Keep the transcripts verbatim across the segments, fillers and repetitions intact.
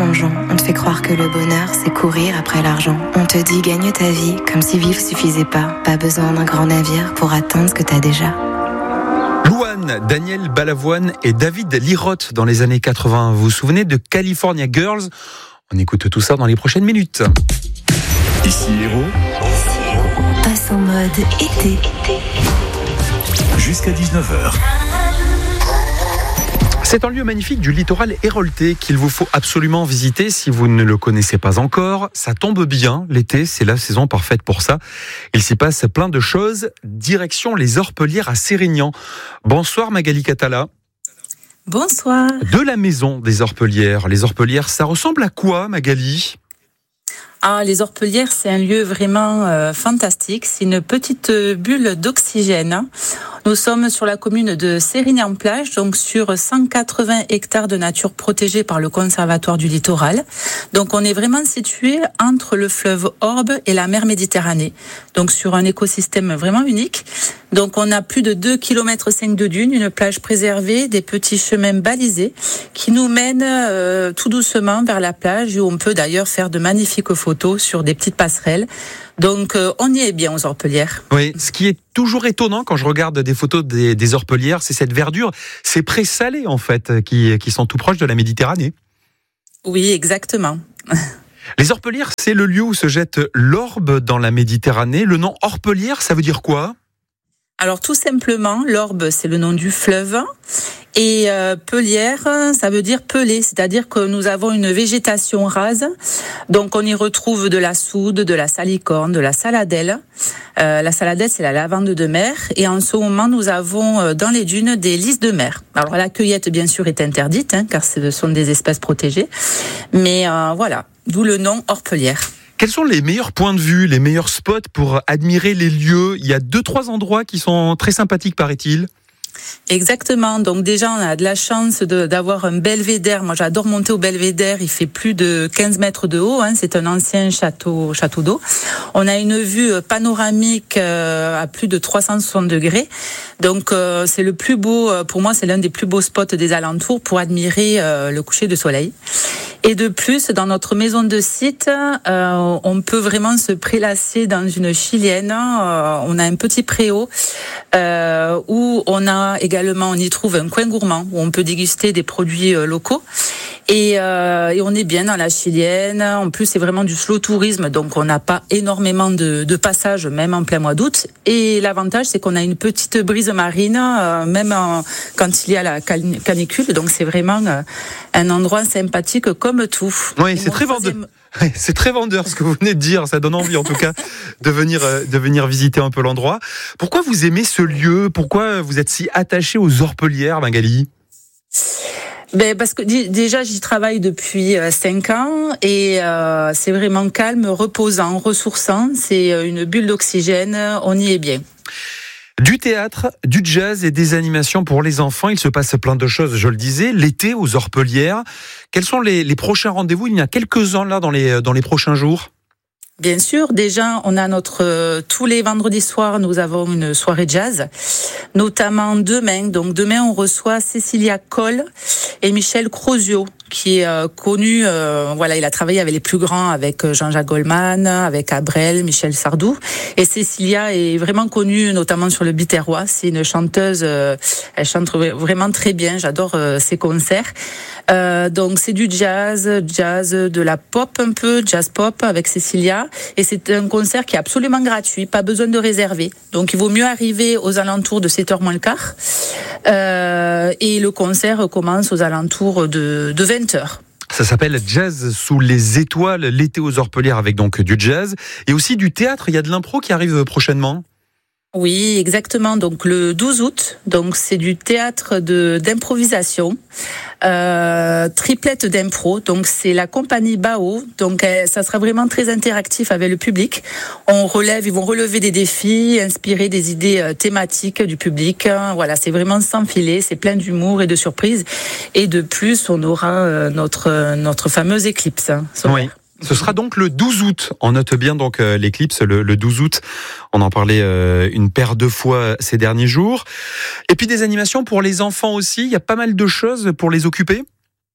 plongeon. On te fait croire que le bonheur, c'est courir après l'argent. On te dit gagne ta vie, comme si vivre suffisait pas. Pas besoin d'un grand navire pour atteindre ce que t'as déjà. Louane, Daniel Balavoine et David Lirotte dans les années quatre-vingts. Vous vous souvenez de California Girls? On écoute tout ça dans les prochaines minutes. Ici Héros. Passe en mode été. Jusqu'à dix-neuf heures. C'est un lieu magnifique du littoral héroltais qu'il vous faut absolument visiter si vous ne le connaissez pas encore. Ça tombe bien, l'été, c'est la saison parfaite pour ça. Il s'y passe plein de choses. Direction les Orpelières à Sérignan. Bonsoir Magali Catala. Bonsoir. De la maison des Orpelières. Les Orpelières, ça ressemble à quoi Magali ? Ah, les Orpelières, c'est un lieu vraiment euh, fantastique. C'est une petite bulle d'oxygène. Nous sommes sur la commune de Sérignan-Plage, donc sur cent quatre-vingts hectares de nature protégée par le Conservatoire du littoral. Donc on est vraiment situé entre le fleuve Orbe et la mer Méditerranée. Donc sur un écosystème vraiment unique. Donc on a plus de deux virgule cinq kilomètres de dunes, une plage préservée, des petits chemins balisés qui nous mènent euh, tout doucement vers la plage où on peut d'ailleurs faire de magnifiques photos sur des petites passerelles. Donc euh, on y est bien aux Orpelières. Oui, ce qui est toujours étonnant quand je regarde des photos des, des Orpelières, c'est cette verdure, ces prés salés en fait, qui, qui sont tout proches de la Méditerranée. Oui, exactement. Les Orpelières, c'est le lieu où se jette l'Orbe dans la Méditerranée. Le nom Orpelière, ça veut dire quoi ? Alors tout simplement, l'Orbe, c'est le nom du fleuve. Et euh, Pelière, ça veut dire pelée, c'est-à-dire que nous avons une végétation rase. Donc on y retrouve de la soude, de la salicorne, de la saladelle. Euh, la saladelle, c'est la lavande de mer. Et en ce moment, nous avons euh, dans les dunes des lys de mer. Alors la cueillette, bien sûr, est interdite, hein, car ce sont des espèces protégées. Mais euh, voilà, d'où le nom Orpelière. Quels sont les meilleurs points de vue, les meilleurs spots pour admirer les lieux ? Il y a deux, trois endroits qui sont très sympathiques, paraît-il. Exactement. Donc déjà, on a de la chance de, d'avoir un belvédère. Moi, j'adore monter au belvédère. Il fait plus de quinze mètres de haut. Hein. C'est un ancien château, château d'eau. On a une vue panoramique euh, à plus de trois cent soixante degrés. Donc, euh, c'est le plus beau, pour moi, c'est l'un des plus beaux spots des alentours pour admirer euh, le coucher de soleil. Et de plus, dans notre maison de site, euh, on peut vraiment se prélasser dans une chilienne. Euh, on a un petit préau euh, où on a également, on y trouve un coin gourmand où on peut déguster des produits euh, locaux. Et, euh, et on est bien dans la chilienne. En plus, c'est vraiment du slow tourisme, donc on n'a pas énormément de, de passages, même en plein mois d'août. Et l'avantage, c'est qu'on a une petite brise marine, euh, même en, quand il y a la canicule. Donc c'est vraiment euh, un endroit sympathique comme tout. Oui, c'est très vendeur. Troisième... C'est très vendeur ce que vous venez de dire. Ça donne envie, en tout cas, de venir, de venir visiter un peu l'endroit. Pourquoi vous aimez ce lieu ? Pourquoi vous êtes si attaché aux Orpelières, Magali ? Ben parce que déjà j'y travaille depuis cinq ans et euh, c'est vraiment calme, reposant, ressourçant. C'est une bulle d'oxygène. On y est bien. Du théâtre, du jazz et des animations pour les enfants. Il se passe plein de choses, je le disais. L'été aux Orpelières. Quels sont les, les prochains rendez-vous ? Il y en a quelques-uns là dans les, dans les prochains jours. Bien sûr, déjà, on a notre euh, tous les vendredis soirs, nous avons une soirée jazz, notamment demain. Donc demain, on reçoit Cécilia Coll et Michel Crozio, qui est euh, connu. Euh, voilà, il a travaillé avec les plus grands, avec Jean-Jacques Goldman, avec Abrel, Michel Sardou. Et Cécilia est vraiment connue, notamment sur le Biterrois. C'est une chanteuse. Euh, elle chante vraiment très bien. J'adore euh, ses concerts. Euh, donc c'est du jazz, jazz, de la pop un peu, jazz pop avec Cécilia. Et c'est un concert qui est absolument gratuit, pas besoin de réserver. Donc il vaut mieux arriver aux alentours de sept heures moins le quart. Euh, et le concert commence aux alentours de, de vingt heures. Ça s'appelle Jazz sous les étoiles, l'été aux Orpelières avec donc du jazz. Et aussi du théâtre, il y a de l'impro qui arrive prochainement. Oui, exactement. Donc le douze août, donc c'est du théâtre de d'improvisation, euh, triplette d'impro. Donc c'est la compagnie Bao. Donc euh, ça sera vraiment très interactif avec le public. On relève, ils vont relever des défis, inspirer des idées euh, thématiques du public. Voilà, c'est vraiment sans filet, c'est plein d'humour et de surprises. Et de plus, on aura euh, notre notre fameuse éclipse. Hein, oui. Ce sera donc le douze août. On note bien donc euh, l'éclipse le, le douze août. On en parlait euh, une paire de fois ces derniers jours. Et puis des animations pour les enfants aussi. Il y a pas mal de choses pour les occuper.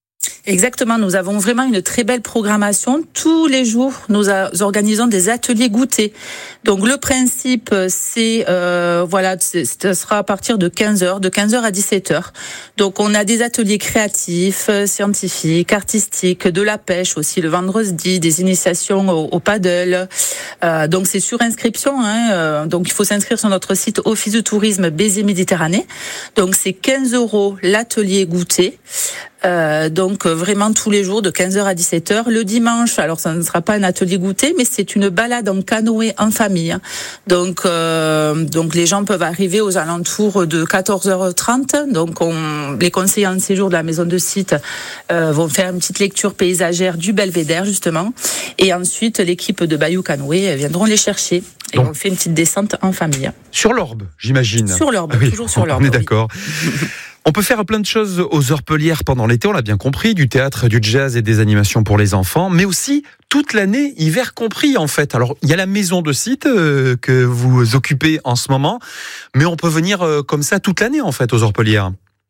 Exactement, nous avons vraiment une très belle programmation. Tous les jours, nous organisons des ateliers goûter. Donc le principe, c'est euh, voilà, ce sera à partir de quinze heures, de quinze heures à dix-sept heures. Donc on a des ateliers créatifs, scientifiques, artistiques, de la pêche aussi le vendredi, des initiations au, au paddle. Euh, donc c'est sur inscription, hein, euh, donc il faut s'inscrire sur notre site Office de tourisme Béziers Méditerranée. Donc c'est quinze euros l'atelier goûter. Euh, donc vraiment tous les jours de quinze heures à dix-sept heures. Le dimanche, alors ça ne sera pas un atelier goûter, mais c'est une balade en canoë en famille. Donc euh, donc les gens peuvent arriver aux alentours de quatorze heures trente. Donc on, les conseillers en séjour de la maison de site euh, vont faire une petite lecture paysagère du belvédère justement, et ensuite l'équipe de Bayou Canoë viendront les chercher. Et donc, on fait une petite descente en famille. Sur l'Orbe, j'imagine. Sur l'Orbe, ah oui, toujours sur l'Orbe. On est d'accord. Oui. On peut faire plein de choses aux Orpelières pendant l'été, on l'a bien compris, du théâtre, du jazz et des animations pour les enfants, mais aussi toute l'année, hiver compris en fait. Alors il y a la maison de site euh, que vous occupez en ce moment, mais on peut venir euh, comme ça toute l'année en fait aux Orpelières.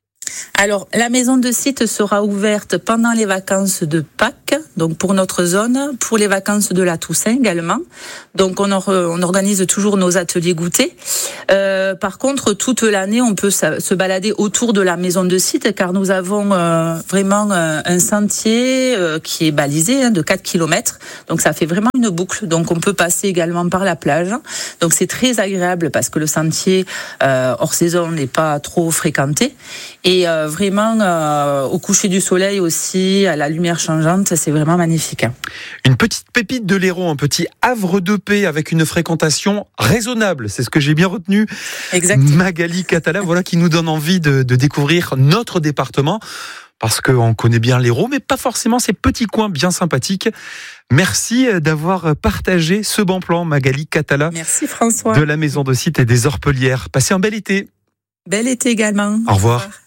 Alors, la maison de site sera ouverte pendant les vacances de Pâques, donc pour notre zone, pour les vacances de la Toussaint également. Donc, on, or, on organise toujours nos ateliers goûter. Euh, par contre, toute l'année, on peut se balader autour de la maison de site, car nous avons euh, vraiment euh, un sentier euh, qui est balisé hein, de quatre kilomètres. Donc, ça fait vraiment une boucle. Donc, on peut passer également par la plage. Donc, c'est très agréable parce que le sentier euh, hors saison n'est pas trop fréquenté. Et euh, vraiment, euh, au coucher du soleil aussi, à la lumière changeante, c'est vraiment magnifique. Une petite pépite de l'Hérault, un petit havre de paix avec une fréquentation raisonnable. C'est ce que j'ai bien retenu. Exactement. Magali Catala, voilà qui nous donne envie de, de découvrir notre département. Parce qu'on connaît bien l'Hérault, mais pas forcément ces petits coins bien sympathiques. Merci d'avoir partagé ce bon plan, Magali Catala. Merci François. De la maison de site et des Orpelières. Passez un bel été. Bel été également. Au revoir. Au revoir.